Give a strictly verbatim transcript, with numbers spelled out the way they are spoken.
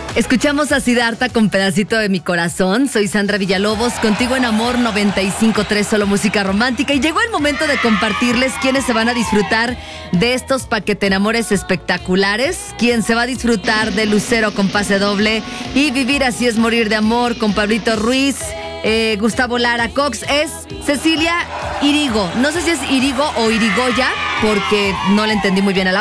Escuchamos a Siddhartha con Pedacito de mi Corazón. Soy Sandra Villalobos, contigo en Amor noventa y cinco punto tres, solo música romántica. Y llegó el momento de compartirles quiénes se van a disfrutar de estos paquete enamores espectaculares. Quien se va a disfrutar de Lucero con pase doble y Vivir así es morir de amor con Pablito Ruiz, eh, Gustavo Lara Cox, es Cecilia Irigo. No sé si es Irigo o Irigoya, porque no le entendí muy bien a la